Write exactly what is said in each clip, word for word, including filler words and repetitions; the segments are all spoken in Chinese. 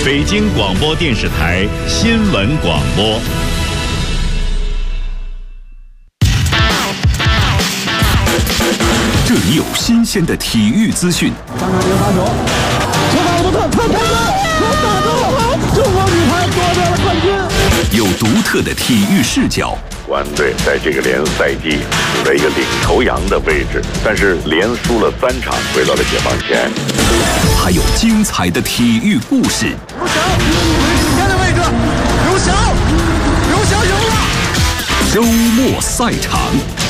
北京广播电视台新闻广播。 这里有新鲜的体育资讯。 上场零发球，球打不特，他开球，球打中了，中国女排夺得了冠军。 有独特的体育视角。 国安队在这个联赛季处在一个领头羊的位置，但是连输了三场，回到了解放前。 还有精彩的体育故事。 刘翔领先的位置，刘翔，刘翔赢了。 周末赛场。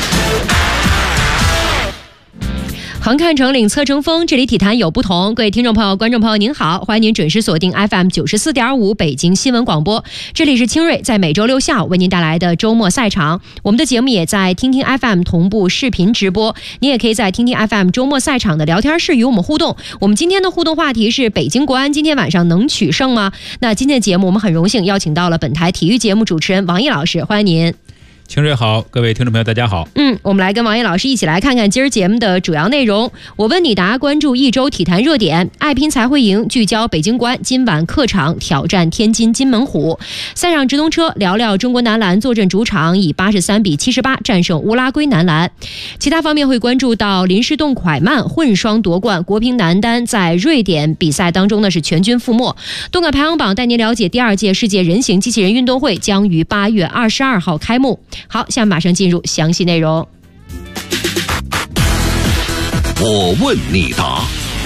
横看成岭侧成峰，这里体坛有不同。各位听众朋友、观众朋友您好，欢迎您准时锁定 F M 九十四点五 北京新闻广播，这里是清瑞在每周六下午为您带来的周末赛场。我们的节目也在听听 F M 同步视频直播，您也可以在听听 F M 周末赛场的聊天室与我们互动。我们今天的互动话题是北京国安今天晚上能取胜吗？那今天的节目我们很荣幸邀请到了本台体育节目主持人王毅老师，欢迎您。 清水好，各位听众朋友大家好。 嗯，我们来跟王毅老师一起来看看今儿节目的主要内容。我问你答，关注一周体坛热点，爱拼才会赢，聚焦北京国安今晚客场挑战天津津门虎。赛上直通车聊聊中国男篮坐镇主场以八十三比七十八战胜乌拉圭男篮。其他方面会关注到林诗栋蒯曼混双夺冠，国乒男单在瑞典比赛当中呢是全军覆没。动感排行榜带您了解第二届世界人形机器人运动会将于八月二十二号开幕。好，下面马上进入详细内容。 我问你答，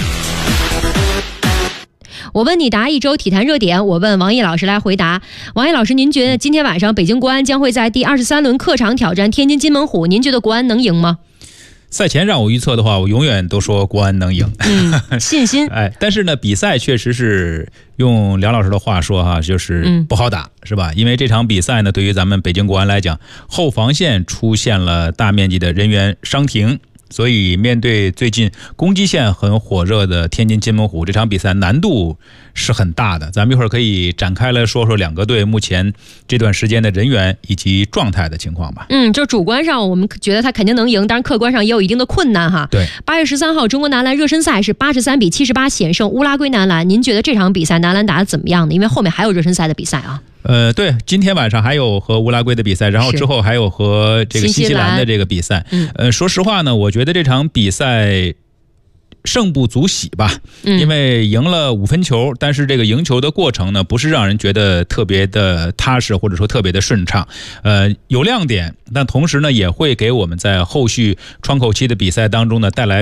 我问你答一周体坛热点，我问王毅老师来回答。王毅老师，您觉得今天晚上北京国安将会在第二十三轮客场挑战天津津门虎，您觉得国安能赢吗？ 赛前让我预测的话，我永远都说国安能赢， 嗯，信心。 哎，但是呢，比赛确实是用梁老师的话说哈，就是不好打，嗯、是吧？因为这场比赛呢，对于咱们北京国安来讲，后防线出现了大面积的人员伤停。所以面对最近攻击线很火热的天津津门虎，这场比赛难度是很大的。咱们一会儿可以展开来说说两个队目前这段时间的人员以及状态的情况吧。 嗯，就主观上我们觉得他肯定能赢，但是客观上也有一定的困难哈。 对， 八月十三号中国男篮热身赛是八十三比七十八险胜乌拉圭男篮。您觉得这场比赛男篮打得怎么样呢？因为后面还有热身赛的比赛啊。 呃，对，今天晚上还有和乌拉圭的比赛，然后之后还有和这个新西兰的这个比赛。 嗯， 呃，说实话呢，我觉得这场比赛胜不足喜吧， 嗯、 因为赢了五分球，但是这个赢球的过程呢，不是让人觉得特别的踏实，或者说特别的顺畅。呃，有亮点，但同时呢，也会给我们在后续窗口期的比赛当中呢带来